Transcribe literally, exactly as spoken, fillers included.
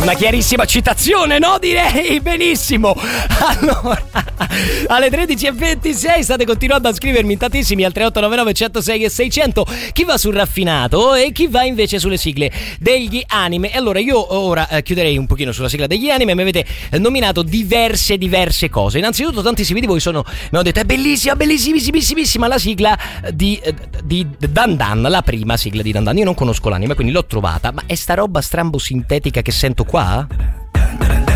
Una chiarissima citazione, no? Direi benissimo. Allora, alle tredici e ventisei state continuando a scrivermi tantissimi al tre otto nove nove uno zero sei e seicento. Chi va sul raffinato e chi va invece sulle sigle degli anime. E allora io ora eh, chiuderei un pochino sulla sigla degli anime. Mi avete eh, nominato diverse diverse cose. Innanzitutto tantissimi di voi sono mi hanno detto è bellissima, bellissimissima la sigla di, di Dan Dan, la prima sigla di Dan Dan. Io non conosco l'anime, quindi l'ho trovata, ma è sta roba strambo sintetica che sento qua?